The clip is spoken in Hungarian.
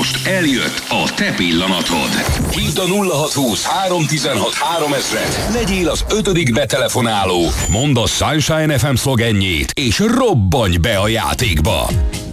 Most eljött a te pillanatod. Hívd a 0620 316 3000-et, legyél az 5. betelefonáló. Mondd a Sunshine FM szlogenjét, és robbanj be a játékba.